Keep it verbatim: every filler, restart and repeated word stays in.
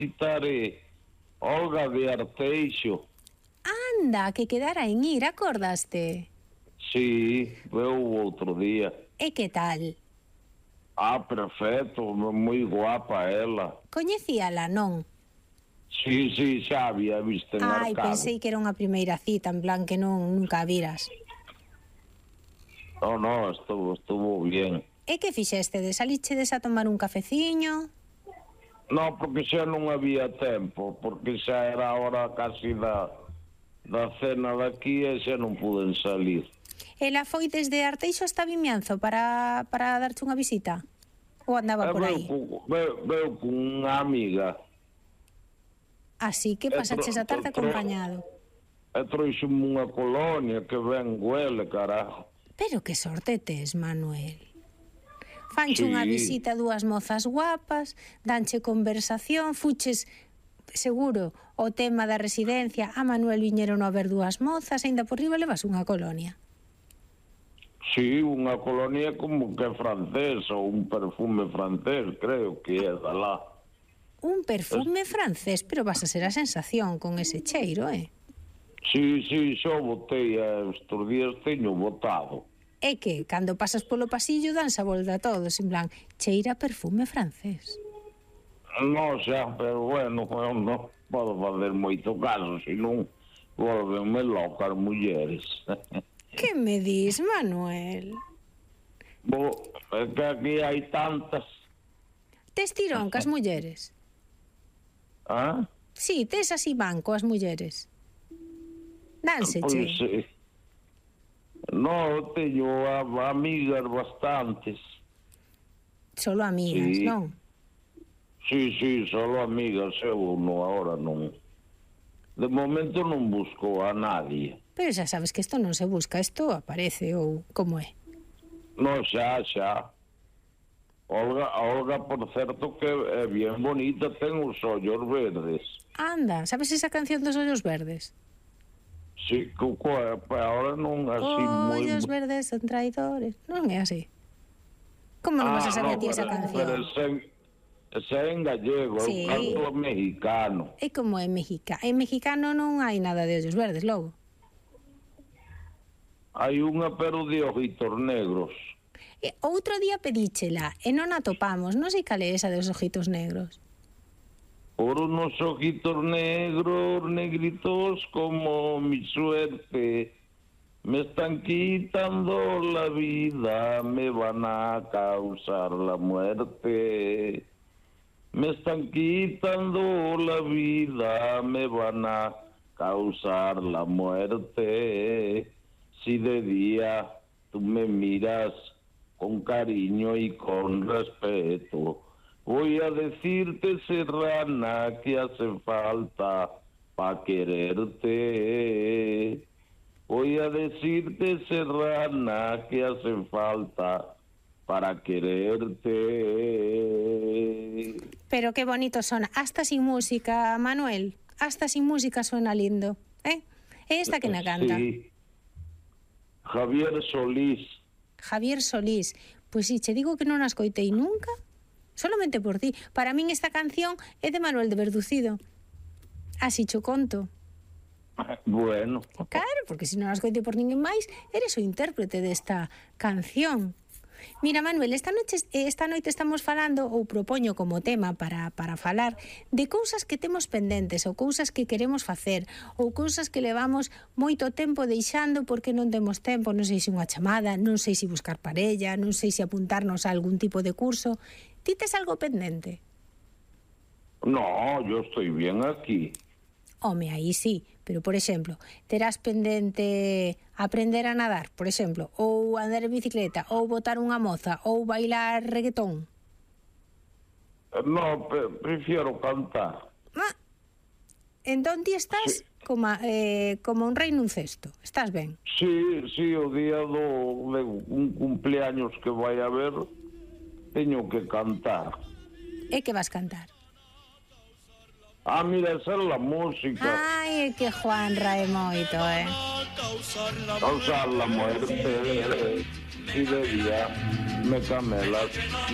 visitaré Olga de Arteixo. Anda, que quedara en ir, acordaste? Sí, veo outro día. E que tal? Ah, perfecto, moi guapa ela. Coñecíala, non? Sí, sí, xa había visto en Ai, Arcado. pensei que era unha primeira cita, en plan que non nunca a viras. No, no, estuvo, estuvo bien. E que fixestedes? Salíchedes a tomar un cafeciño? No, porque xa non había tempo, porque xa era a hora casi da, da cena daqui e xa non puden salir. Ela foi desde Arteixo hasta Vimianzo para, para darche unha visita? Ou andaba E por veu, aí? cu- veu, veu con unha amiga. Así que E pasaches tro- a tarde tro- tro- acompañado. E trouxeme unha colonia que ven huele, carajo. Pero que sorte tes, Manuel. Fanche Sí. unha visita a dúas mozas guapas, danche conversación, fuches, seguro, o tema da residencia, a Manuel viñeron a ver dúas mozas, e ainda por riba levas unha colonia. Sí, unha colonia como que francés ou un perfume francés, creo que é da lá. Un perfume francés, pero vas a ser a sensación con ese cheiro, eh? Sí, sí, xo botei, eh, estes días teño botado. É que, cando pasas polo pasillo, danse a volta a todos, en plan, cheira perfume francés. No, xa, pero bueno, eu non podo fazer moito caso, senón volvenme loca as mulleres. Que me dis, Manuel? Bo, é que aquí hai tantas. Tes tirón cas mulleres? Ah? Sí, tes así banco as mulleres. Danse, Pois, che. eh, no, teño a, amigas bastantes. Solo amigas, Sí. non? Sí, sí, solo amigas, eu no, ahora non. De momento non busco a nadie. Pero xa sabes que isto non se busca, isto aparece ou como é. No, xa, xa. Olga, a Olga, por certo, que é bien bonita, ten os ollos verdes. Anda, sabes esa canción dos ollos verdes? Sí, co, co, ahora non así moi... Ollos verdes son traidores. Non é así. Como non vas a saber ti esa pero, canción? pero ese, ese é en gallego, Sí. eu canto mexicano. É como é mexicano. En mexicano non hai nada de ollos verdes, logo. Hai unha, pero de ojitos negros. E outro día pedíchela e non a topamos. Non sei cal é esa dos ojitos negros. Por unos ojitos negros, negritos como mi suerte, me están quitando la vida, me van a causar la muerte. Me están quitando la vida, me van a causar la muerte. Si de día tú me miras con cariño y con respeto, voy a decirte, serrana, que hace falta pa' quererte. Voy a decirte, serrana, que hace falta para quererte. Pero qué bonito sona. Hasta sin música, Manuel. Hasta sin música suena lindo. Eh? É esta que na canta. Sí. Javier Solís. Javier Solís. Pois si, che digo que non a escoitei nunca. Solamente por ti. Para min esta canción é de Manuel de Verducido. Así cho conto. Bueno. Claro, porque se non a escoitei por ninguén máis, eres o intérprete desta canción. Mira, Manuel, esta noite, esta noite estamos falando, ou propoño como tema para, para falar, de cousas que temos pendentes, ou cousas que queremos facer, ou cousas que levamos moito tempo deixando porque non temos tempo, non sei se unha chamada, non sei se buscar parella, non sei se apuntarnos a algún tipo de curso. Ti tes algo pendente? No, yo estoy bien aquí. Home, aí sí, pero, por exemplo, terás pendente aprender a nadar, por exemplo, ou andar en bicicleta, ou botar unha moza, ou bailar reggaetón. No, pre prefiero cantar. Ah, entón ti estás Sí. como, eh, como un rei nun cesto, estás ben? Sí, sí, o día do, de un cumpleaños que vai a haber, teño que cantar. E que vas cantar? Ah, mira, esa é a música. Ai, é que Juan rae moito, eh? Causar la muerte, y de día me camelas.